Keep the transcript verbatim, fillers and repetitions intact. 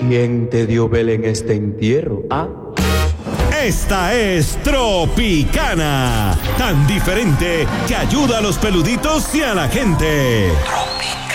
¿Quién te dio vela en este entierro, ah? Esta es Tropicana, tan diferente que ayuda a los peluditos y a la gente. Tropicana.